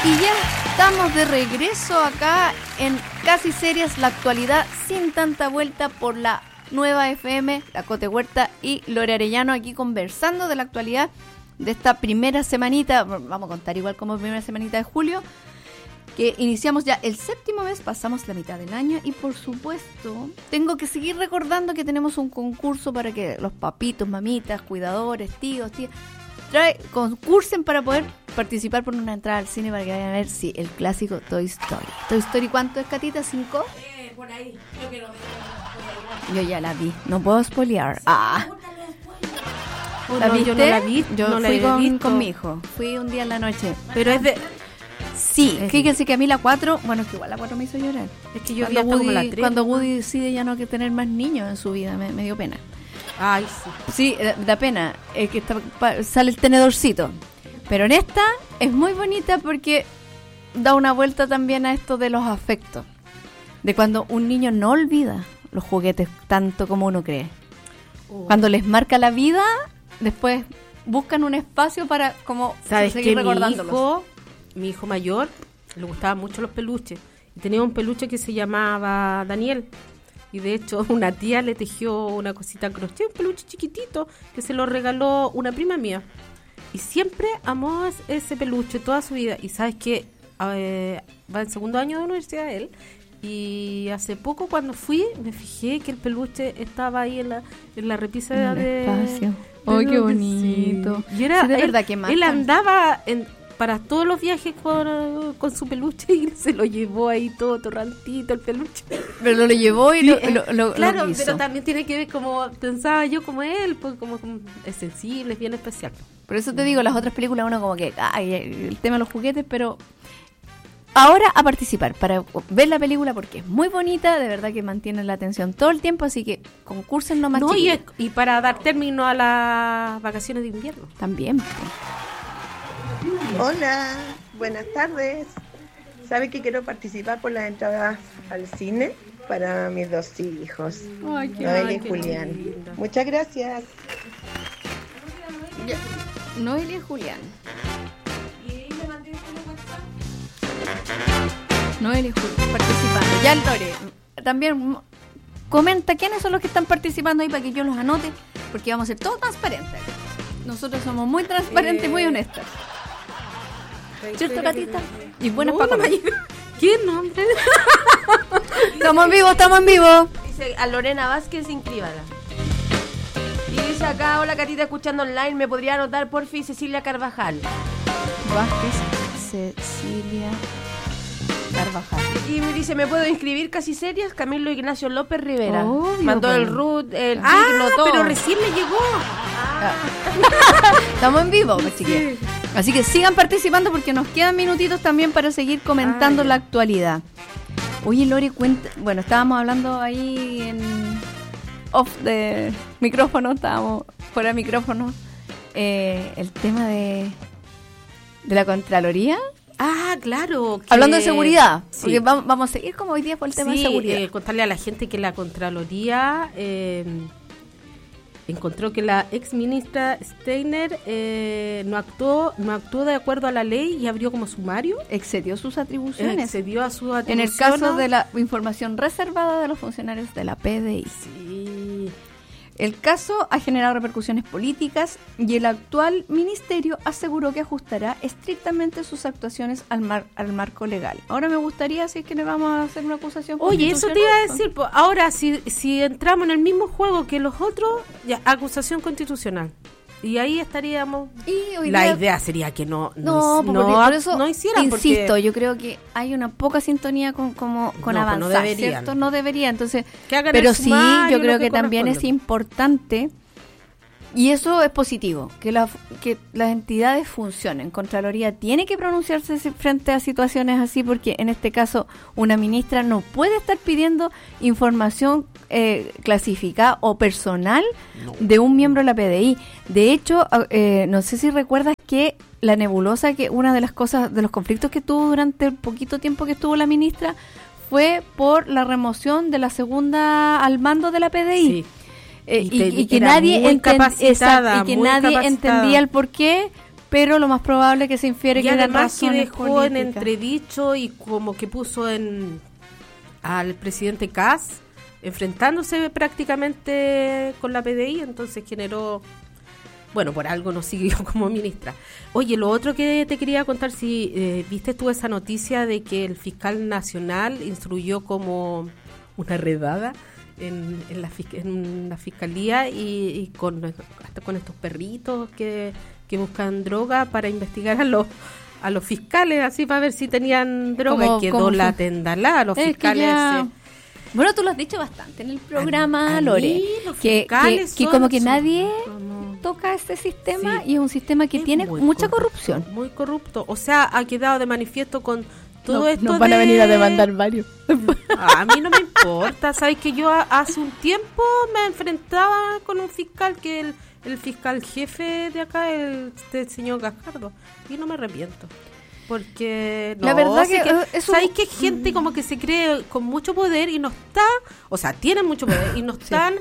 Y ya estamos de regreso acá en Casi Serias, la actualidad sin tanta vuelta por la Nueva FM, la Cote Huerta y Lore Arellano aquí conversando de la actualidad de esta primera semanita, vamos a contar igual como primera semanita de julio, que iniciamos ya el 7º mes, pasamos la mitad del año y por supuesto tengo que seguir recordando que tenemos un concurso para que los papitos, mamitas, cuidadores, tíos, tías, concursen para poder participar por una entrada al cine para que vayan a ver el clásico Toy Story. ¿Toy Story cuánto es, Catita? ¿5? Por ahí, yo quiero Yo ya la vi, no puedo spoilear. ¿La no, viste? yo no la vi, Yo no la fui he visto. con mi hijo, fui un día en la noche. Pero es de... Sí, fíjense que a mí la 4, bueno, es que igual la 4 me hizo llorar. Es que yo vi cuando hasta como la Woody, 3. cuando Woody decide ya no que tener más niños en su vida, me dio pena. Ay, sí. Sí, da pena, es que sale el tenedorcito. Pero en esta es muy bonita porque da una vuelta también a esto de los afectos. De cuando un niño no olvida los juguetes tanto como uno cree. Cuando les marca la vida, después buscan un espacio para como ¿Sabes seguir qué? recordándolos. Mi hijo mayor le gustaban mucho los peluches. Y tenía un peluche que se llamaba Daniel. Y de hecho una tía le tejió una cosita en crochet, un peluche chiquitito, que se lo regaló una prima mía. Y siempre amó ese peluche toda su vida. Y sabes que va en segundo año de universidad él. Y hace poco cuando fui me fijé que el peluche estaba ahí en la repisa de espacio. ¡Ay, qué bonito! Sí. Y era, sí, de verdad que él andaba para todos los viajes con su peluche y se lo llevó ahí todo torrantito el peluche. Pero lo llevó y lo claro, quiso. pero también tiene que ver como pensaba yo como él, pues como es sensible, es bien especial. Por eso te digo, las otras películas uno como que el tema de los juguetes, pero ahora a participar para ver la película porque es muy bonita, de verdad que mantiene la atención todo el tiempo, así que concursen nomás. No, y para dar término a las vacaciones de invierno. También. Hola, buenas tardes. ¿Sabe que quiero participar por las entradas al cine para mis 2 hijos, Noelia y Julián? Lindo. Muchas gracias. Noelia y Julián. Noelia y Julián participando. Ya el Lore también comenta quiénes son los que están participando ahí para que yo los anote, porque vamos a ser todos transparentes. Nosotros somos muy transparentes y muy honestas. ¿Cierto, Catita? Y buenas para comer. ¿Qué nombre? Estamos en vivo. Dice a Lorena Vázquez, inscríbala. Y dice acá, hola Catita, escuchando online, ¿me podría anotar porfi Cecilia Carvajal? Vázquez, Cecilia Carvajal. Y me dice, ¿me puedo inscribir Casi Serias? Camilo Ignacio López Rivera. Obvio, mandó bueno. el root, el digno, todo. Pero recién me llegó. Estamos en vivo, pues, chiquillos. Así que sigan participando porque nos quedan minutitos también para seguir comentando la actualidad. Oye, Lore, cuenta. Bueno, estábamos hablando ahí en off de micrófono, estábamos fuera de micrófono. El tema de la Contraloría. Ah, claro. Hablando de seguridad, sí. porque vamos a seguir como hoy día por el tema de seguridad. Contarle a la gente que la Contraloría encontró que la ex ministra Steiner no actuó de acuerdo a la ley y abrió como sumario. Excedió sus atribuciones. Excedió a sus atribuciones. En el caso de la información reservada de los funcionarios de la PDI. Sí. El caso ha generado repercusiones políticas y el actual ministerio aseguró que ajustará estrictamente sus actuaciones al marco legal. Ahora me gustaría, si es que le vamos a hacer una acusación. Oye, eso te iba a decir. Pues, ahora, si entramos en el mismo juego que los otros, ya, acusación constitucional. Y ahí estaríamos. Y hoy la día, idea sería que no por eso hicieran. insisto, porque yo creo que hay una poca sintonía con avanzar, no deberían. ¿cierto? No debería, entonces, que hagan pero el sí, sumario, yo creo lo que también es corresponde. importante, y eso es positivo, que las entidades funcionen. Contraloría tiene que pronunciarse frente a situaciones así, porque en este caso una ministra no puede estar pidiendo información clasificada o personal de un miembro de la PDI. De hecho, no sé si recuerdas que la nebulosa, que una de las cosas, de los conflictos que tuvo durante el poquito tiempo que estuvo la ministra, fue por la remoción de la segunda al mando de la PDI. Sí. Y que nadie entendía el por qué, pero lo más probable es que se infiere y que eran además que razones dejó en políticas. entredicho y como que puso al presidente Kast enfrentándose prácticamente con la PDI, entonces generó, bueno, por algo no siguió como ministra. Oye, lo otro que te quería contar, si viste tú esa noticia de que el fiscal nacional instruyó como una redada en la fiscalía y hasta con estos perritos que buscan droga para investigar a los fiscales, así para ver si tenían droga, y quedó la tendalá a los fiscales. Bueno, tú lo has dicho bastante en el programa, a Lore, mí los que como que nadie toca este sistema, sí, y es un sistema que tiene mucha corrupción. Muy corrupto. O sea, ha quedado de manifiesto con todo esto. Nos van a venir a demandar varios. A mí no me importa. Sabes que yo hace un tiempo me enfrentaba con un fiscal que el fiscal jefe de acá, el señor Gajardo, y no me arrepiento. Porque la verdad que sabéis que gente como que se cree con mucho poder y no está, o sea, tienen mucho poder y no están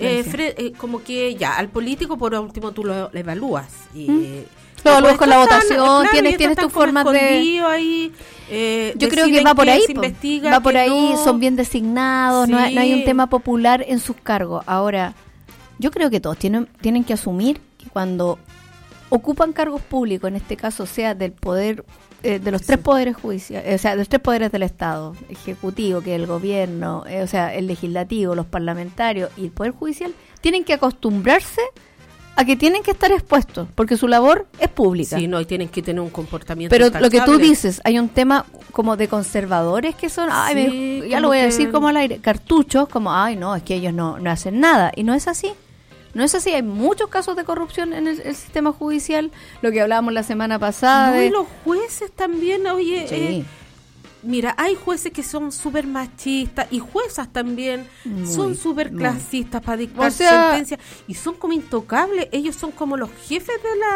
como que ya al político por último tú lo evalúas y lo evalúas con la votación, tienes tus formas de ahí, yo creo que va por ahí, va por ahí, son bien designados, sí. no hay un tema popular en sus cargos. Ahora, yo creo que todos tienen que asumir que cuando ocupan cargos públicos, en este caso sea del poder, de los tres poderes judiciales, o sea, de los tres poderes del Estado, ejecutivo, que es el gobierno, o sea, el legislativo, los parlamentarios y el poder judicial, tienen que acostumbrarse a que tienen que estar expuestos, porque su labor es pública. Sí, no, y tienen que tener un comportamiento Pero intachable. Lo que tú dices, hay un tema como de conservadores que son, ya lo voy a decir como al aire, cartuchos, como, no, es que ellos no hacen nada, y no es así. No es así, hay muchos casos de corrupción en el sistema judicial, lo que hablábamos la semana pasada. No, y los jueces también, oye, sí. Mira, hay jueces que son súper machistas y juezas también son súper clasistas para dictar sentencias y son como intocables, ellos son como los jefes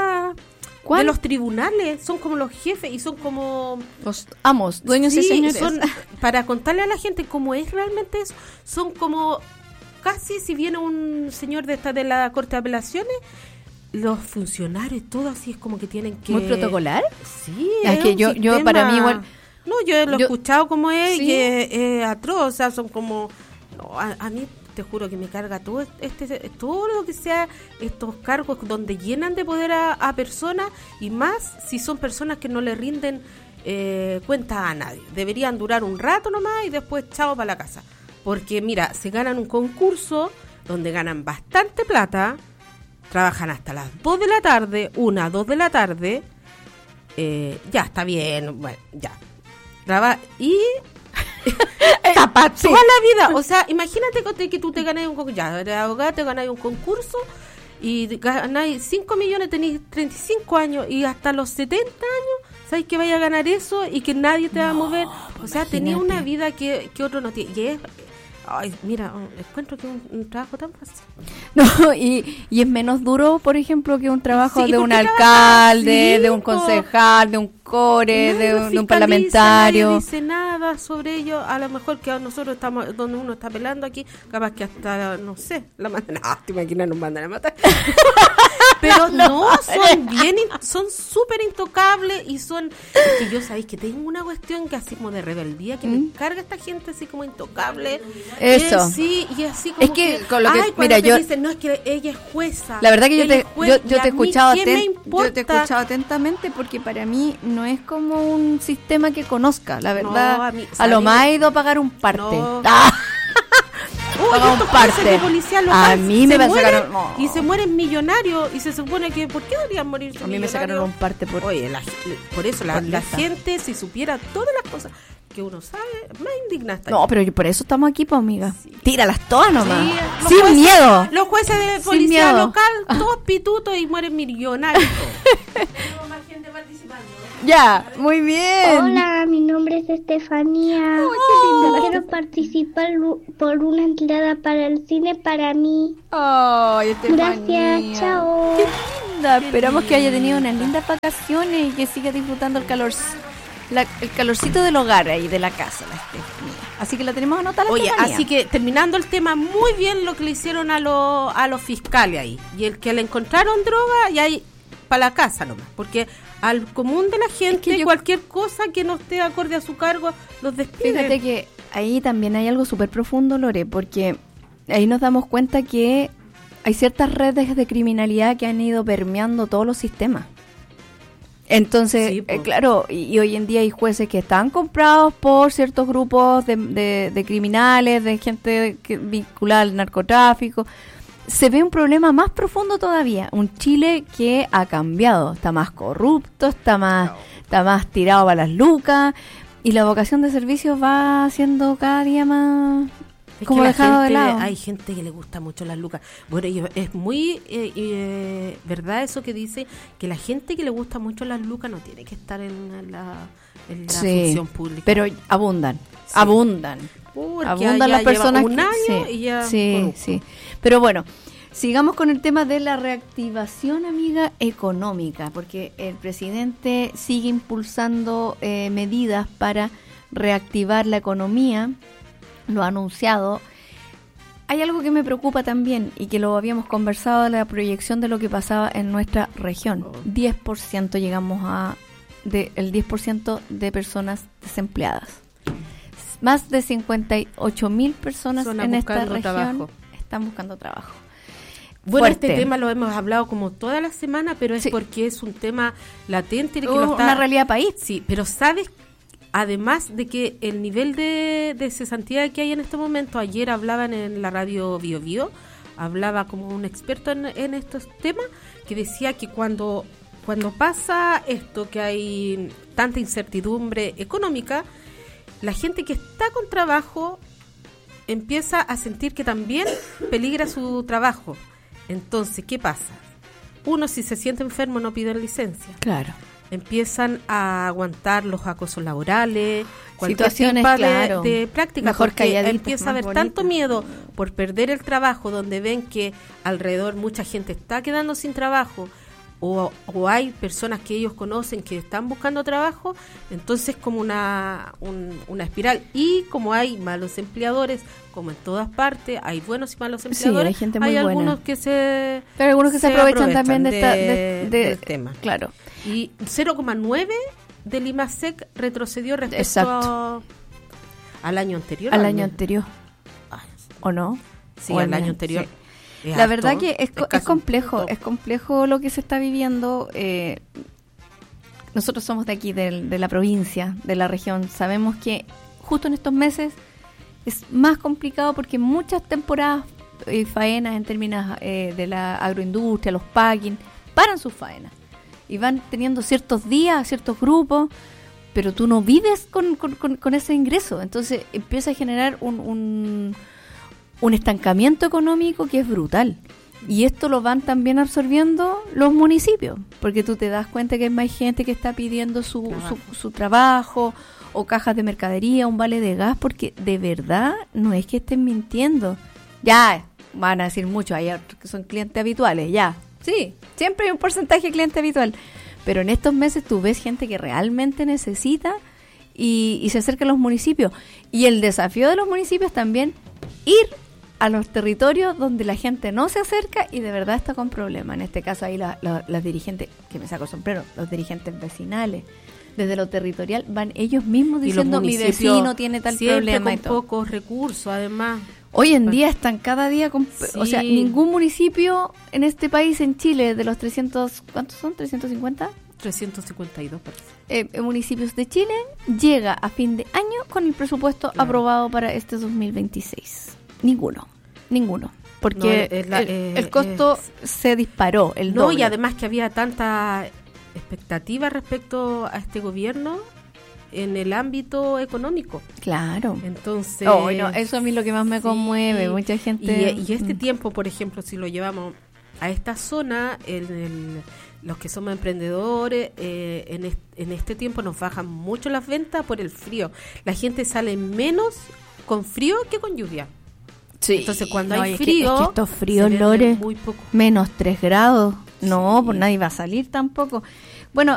de los tribunales, son como los jefes y son como los amos, dueños y señores. Son, para contarle a la gente cómo es realmente eso, son como casi si viene un señor de la Corte de Apelaciones, los funcionarios, todo así es como que tienen que... ¿Muy protocolar? Sí, es que yo para mí igual... No, yo lo he escuchado como es, ¿sí? Y es atroz, o sea, son como... No, a mí te juro que me carga todo todo lo que sea estos cargos donde llenan de poder a personas, y más si son personas que no le rinden cuenta a nadie. Deberían durar un rato nomás y después chao para la casa. Porque mira, se ganan un concurso donde ganan bastante plata, trabajan hasta las 2 de la tarde, 2 de la tarde, ya está bien, bueno, ya. Y para toda la vida, o sea, imagínate que tú te ganas un concurso, ya, de abogada te ganas un concurso y ganáis 5 millones, tenéis 35 años y hasta los 70 años, ¿sabes que vaya a ganar eso y que nadie te va a mover? O sea, tenía una vida que otro no tiene. Y es... Ay, mira, encuentro que es un trabajo tan fácil. No, y es menos duro, por ejemplo, que un trabajo de un alcalde, de un concejal, de un core, de un parlamentario. Nadie dice nada sobre ello. A lo mejor que nosotros estamos donde uno está pelando aquí, capaz que hasta, no sé, la mandan. No, te imaginas, nos mandan a matar. Pero no, son súper intocables y son... que yo sabéis que tengo una cuestión que así como de rebeldía, que me carga esta gente así como intocable. Eso. Sí, y así como es que con lo que mira, yo dicen, no, es que ella es jueza. La verdad que yo te he escuchado atentamente, porque para mí no es como un sistema que conozca, la verdad. No, a lo más he ido a pagar un parte. No. Un parte. A mí me sacaron y se mueren millonarios y se supone que ¿por qué deberían morirse? A mí me sacaron un parte por eso la gente, si supiera todas las cosas que uno sabe, más indignada. No, pero por eso estamos aquí, pues, amiga. Sí. Tíralas todas nomás. Sí, sin jueces, miedo. Los jueces de policía local, todos pitutos y mueren millonarios. Tenemos más gente participando. Ya, muy bien. Hola, mi nombre es Estefanía. Qué linda. Quiero participar por una entrada para el cine para mí. Ay, Estefanía. Gracias, chao. Qué linda. Esperamos que haya tenido unas lindas vacaciones y que siga disfrutando el calorcito del hogar ahí, de la casa, la Estefanía. Así que la tenemos anotada. Oye, así que terminando el tema, muy bien lo que le hicieron a los fiscales ahí. Y el que le encontraron droga, y ahí para la casa nomás, porque al común de la gente, cualquier cosa que no esté acorde a su cargo, los despide. Fíjate que ahí también hay algo súper profundo, Lore, porque ahí nos damos cuenta que hay ciertas redes de criminalidad que han ido permeando todos los sistemas. Entonces, Sí, claro, y hoy en día hay jueces que están comprados por ciertos grupos de criminales, de gente vinculada al narcotráfico. Se ve un problema más profundo todavía, un Chile que ha cambiado, está más corrupto, está más tirado para las lucas, y la vocación de servicios va siendo cada día más como dejado de lado. Hay gente que le gusta mucho las lucas. Bueno, y es muy verdad eso que dice, que la gente que le gusta mucho las lucas no tiene que estar en la función pública. Pero abundan. Porque Abundan las personas un año y ya. Sí. Pero bueno, sigamos con el tema de la reactivación, amiga, económica, porque el presidente sigue impulsando medidas para reactivar la economía. Lo ha anunciado. Hay algo que me preocupa también y que lo habíamos conversado de la proyección de lo que pasaba en nuestra región. 10% llegamos el 10% de personas desempleadas. Más de 58.000 personas en esta región están buscando trabajo. Bueno, Fuerte. este tema lo hemos hablado como toda la semana, pero es porque es un tema latente. Que lo está, una realidad país. Sí, pero ¿sabes? Además de que el nivel de cesantía que hay en este momento, ayer hablaban en la radio Bio Bio, hablaba como un experto en estos temas, que decía que cuando pasa esto, que hay tanta incertidumbre económica, la gente que está con trabajo empieza a sentir que también peligra su trabajo. Entonces, ¿qué pasa? Uno, si se siente enfermo, no pide licencia. Claro. Empiezan a aguantar los acosos laborales, situaciones, de práctica, mejor porque calladitos, empieza a haber tanto miedo por perder el trabajo, donde ven que alrededor mucha gente está quedando sin trabajo, o hay personas que ellos conocen que están buscando trabajo, entonces como una espiral. Y como hay malos empleadores, como en todas partes, hay buenos y malos empleadores, hay gente muy hay buena. algunos que se... Pero algunos que se aprovechan también del tema. Claro. Y 0,9 del IMASEC retrocedió respecto al año anterior. Al año anterior. ¿O no? Sí, o al año anterior. Sí. La verdad que es complejo lo que se está viviendo. Nosotros somos de aquí, de la provincia, de la región. Sabemos que justo en estos meses es más complicado porque muchas temporadas y faenas en términos de la agroindustria, los packing, paran sus faenas y van teniendo ciertos días, ciertos grupos, pero tú no vives con ese ingreso. Entonces empieza a generar un estancamiento económico que es brutal. Y esto lo van también absorbiendo los municipios, porque tú te das cuenta que hay más gente que está pidiendo su trabajo, o cajas de mercadería, un vale de gas, porque de verdad no es que estén mintiendo. Ya, van a decir mucho, hay otros que son clientes habituales, ya. Sí, siempre hay un porcentaje de cliente habitual. Pero en estos meses tú ves gente que realmente necesita y se acerca a los municipios. Y el desafío de los municipios también, ir a los territorios donde la gente no se acerca y de verdad está con problemas. En este caso ahí las dirigentes, que me saco el sombrero, los dirigentes vecinales, desde lo territorial, van ellos mismos diciendo mi vecino tiene tal problema con y todo. Pocos recursos, además. Hoy en día están cada día o sea, ningún municipio en este país, en Chile, de los 300, ¿cuántos son? ¿350? 352 parece. Municipios de Chile, llega a fin de año con el presupuesto aprobado para este 2026. Ninguno. Porque no, el costo se disparó, el doble. Y además que había tanta expectativa respecto a este gobierno en el ámbito económico. Claro. Entonces... eso a mí es lo que más me conmueve. Mucha gente... Y este tiempo, por ejemplo, si lo llevamos a esta zona, los que somos emprendedores, en este tiempo nos bajan mucho las ventas por el frío. La gente sale menos con frío que con lluvia. Sí. Entonces cuando hay frío... Es que estos fríos, Lore, muy poco. menos 3 grados. No, pues nadie va a salir tampoco.